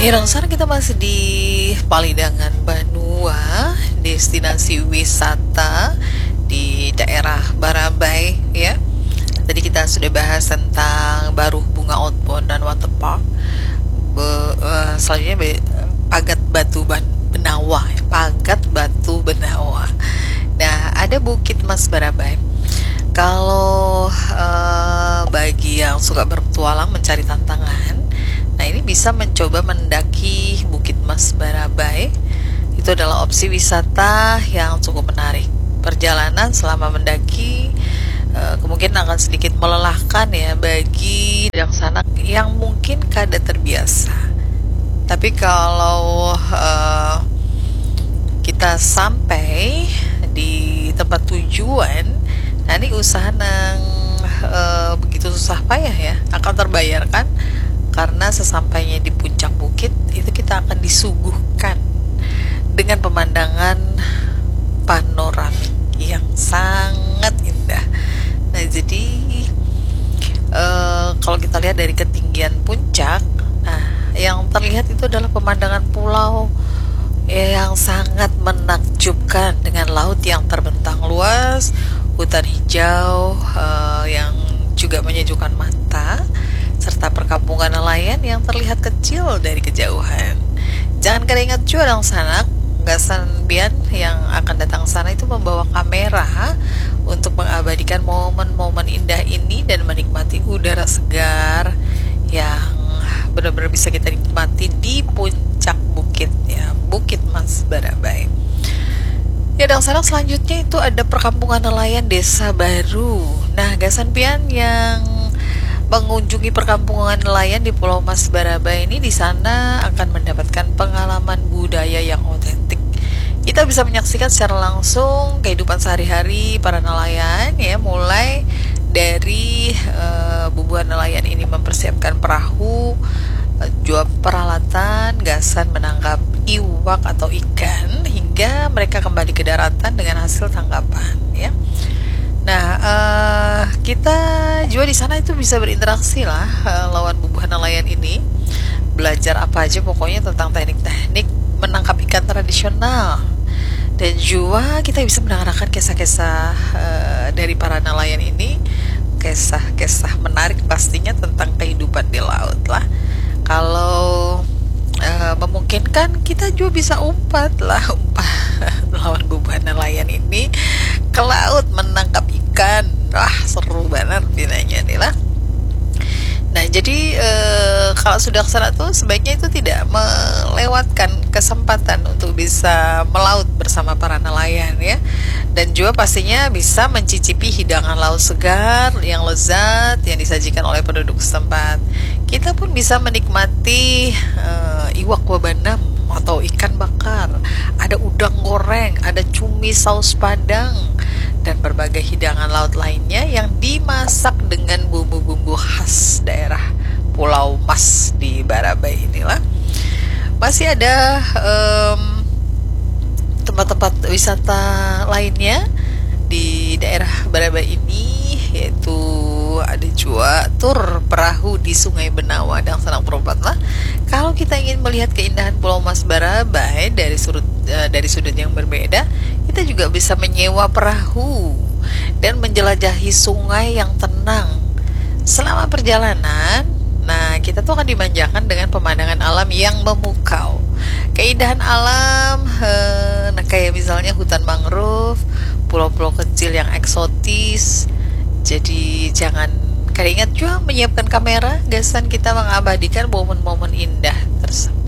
Ya, dan sekarang kita masih di Palidangan Banua, destinasi wisata di daerah Barabai ya. Tadi kita sudah bahas tentang Baruh Bunga Outbound dan Waterpark. Selanjutnya Pagat Batu Benawa, Pagat Batu Benawa. Nah, ada Bukit Mas Barabai. Kalau bagi yang suka berpetualang mencari tantangan, nah ini bisa mencoba mendaki Bukit Mas Barabai. Itu adalah opsi wisata yang cukup menarik. Perjalanan selama mendaki kemungkinan akan sedikit melelahkan ya bagi yang sana yang mungkin kada terbiasa. Tapi kalau kita sampai di tempat tujuan, nah ini usaha nang begitu susah payah ya akan terbayarkan, karena sesampainya di puncak bukit itu kita akan disuguhkan dengan pemandangan panoramik yang sangat indah. Nah jadi kalau kita lihat dari ketinggian puncak, nah yang terlihat itu adalah pemandangan pulau yang sangat menakjubkan dengan laut yang terbentang luas, hutan hijau yang juga menyejukkan mata, serta perkampungan nelayan yang terlihat kecil dari kejauhan. Jangan kada ingat juga dong sanak, gasan Bian yang akan datang sana itu membawa kamera untuk mengabadikan momen-momen indah ini dan menikmati udara segar yang benar-benar bisa kita nikmati di puncak bukit ya, Bukit Mas Barabai. Ya, dan sana selanjutnya itu ada perkampungan nelayan Desa Baru. Nah, gasan Pian yang mengunjungi perkampungan nelayan di Pulau Mas Barabai ini di sana akan mendapatkan pengalaman budaya yang otentik. Kita bisa menyaksikan secara langsung kehidupan sehari-hari para nelayan ya, mulai dari bubuhan nelayan ini mempersiapkan perahu, jual peralatan, gasan menangkap iwak atau ikan, hingga mereka kembali ke daratan dengan hasil tangkapan ya. Nah, kita juga di sana itu bisa berinteraksi lah lawan bubuhan nelayan ini, belajar apa aja pokoknya tentang teknik-teknik menangkap ikan tradisional, dan juga kita bisa mendengarkan kisah-kisah dari para nelayan ini, kisah-kisah menarik pastinya tentang kehidupan di laut lah. Kalau memungkinkan kita juga bisa umpat lawan bubuhan nelayan ini ke laut menangkap ikan. Wah, seru banget binanya nih lah. Nah jadi kalau sudah kesana tuh sebaiknya itu tidak melewatkan kesempatan untuk bisa melaut bersama para nelayan ya, dan juga pastinya bisa mencicipi hidangan laut segar yang lezat yang disajikan oleh penduduk setempat. Kita pun bisa menikmati iwak wabanam atau ikan bakar, ada udang goreng, ada cumi saus padang, dan berbagai hidangan laut lainnya yang dimasak dengan bumbu-bumbu khas daerah Pulau Mas di Barabai inilah. Masih ada tempat-tempat wisata lainnya di daerah Barabai ini, yaitu ada juga tur perahu di Sungai Benawa dan Senang Perompat lah. Kalau kita ingin melihat keindahan Pulau Mas Barabai dari sudut yang berbeda, kita juga bisa menyewa perahu dan menjelajahi sungai yang tenang. Selama perjalanan, nah kita tuh akan dimanjakan dengan pemandangan alam yang memukau. Keindahan alam, nah kayak misalnya hutan mangrove, pulau-pulau kecil yang eksotis. Jadi jangan kada ingat juga menyiapkan kamera, gasan kita mengabadikan momen-momen indah tersebut.